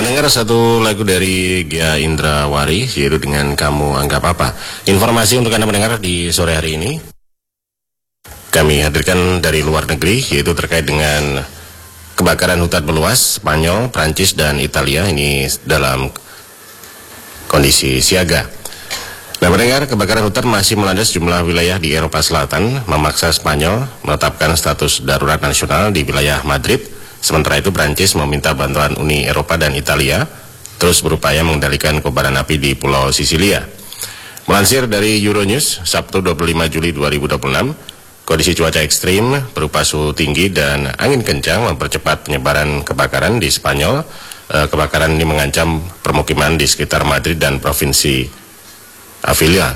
Mendengar satu lagu dari Gia Indrawari, yaitu dengan Kamu Anggap Apa. Informasi untuk Anda mendengar di sore hari ini kami hadirkan dari luar negeri, yaitu terkait dengan kebakaran hutan meluas Spanyol, Prancis, dan Italia. Ini dalam kondisi siaga. Nah, mendengar kebakaran hutan masih melanda sejumlah wilayah di Eropa Selatan, memaksa Spanyol menetapkan status darurat nasional di wilayah Madrid. Sementara itu Prancis meminta bantuan Uni Eropa dan Italia terus berupaya mengendalikan kobaran api di Pulau Sisilia. Melansir dari Euronews, Sabtu 25 Juli 2026, kondisi cuaca ekstrim berupa suhu tinggi dan angin kencang mempercepat penyebaran kebakaran di Spanyol. Kebakaran ini mengancam permukiman di sekitar Madrid dan provinsi Avila.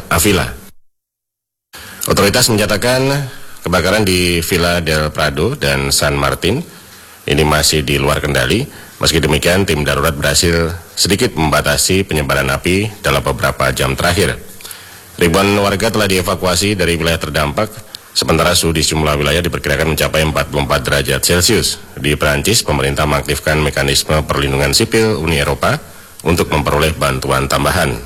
Otoritas menyatakan kebakaran di Villa del Prado dan San Martin ini masih di luar kendali. Meski demikian, tim darurat berhasil sedikit membatasi penyebaran api dalam beberapa jam terakhir. Ribuan warga telah dievakuasi dari wilayah terdampak, sementara suhu di sejumlah wilayah diperkirakan mencapai 44 derajat Celcius. Di Perancis, pemerintah mengaktifkan mekanisme perlindungan sipil Uni Eropa untuk memperoleh bantuan tambahan.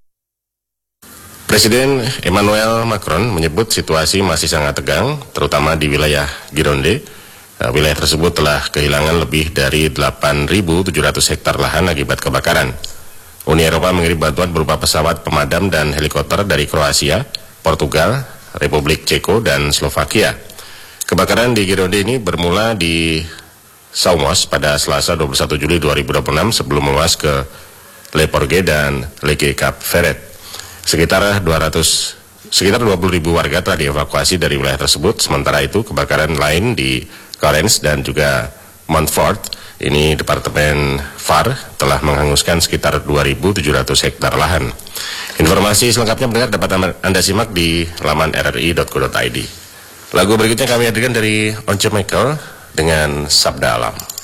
Presiden Emmanuel Macron menyebut situasi masih sangat tegang, terutama di wilayah Gironde. Wilayah tersebut telah kehilangan lebih dari 8.700 hektar lahan akibat kebakaran. Uni Eropa mengirim bantuan berupa pesawat pemadam dan helikopter dari Kroasia, Portugal, Republik Ceko, dan Slovakia. Kebakaran di Gironde ini bermula di Saumos pada Selasa 21 Juli 2026 sebelum meluas ke Le Porget dan Leke Cap Ferret. Sekitar 20.000 warga telah dievakuasi dari wilayah tersebut. Sementara itu, kebakaran lain di Clarence dan juga Montfort, ini Departemen VAR, telah menghanguskan sekitar 2.700 hektar lahan. Informasi selengkapnya mendengar dapat Anda simak di laman rri.co.id. Lagu berikutnya kami hadirkan dari Once Michael dengan Sabda Alam.